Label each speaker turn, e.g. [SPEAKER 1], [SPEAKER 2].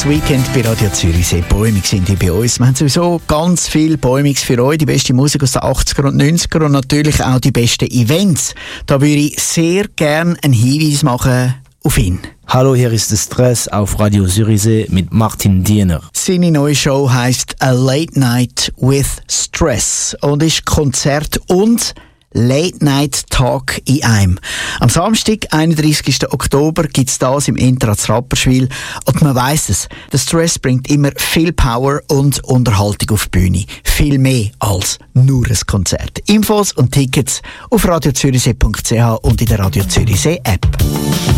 [SPEAKER 1] das Weekend bei Radio Zürichsee. Bäumig sind die bei uns. Wir haben sowieso ganz viel Bäumigs für euch. Die beste Musik aus den 80er und 90er und natürlich auch die besten Events. Da würde ich sehr gerne einen Hinweis machen auf ihn.
[SPEAKER 2] Hallo, hier ist der Stress auf Radio Zürichsee mit Martin Diener.
[SPEAKER 1] Seine neue Show heisst A Late Night with Stress und ist Konzert und Late Night Talk in einem. Am Samstag, 31. Oktober, gibt's das im Intrat Rapperswil. Und man weiss es, der Stress bringt immer viel Power und Unterhaltung auf die Bühne. Viel mehr als nur ein Konzert. Infos und Tickets auf radiozürichsee.ch und in der Radio Zürichsee App.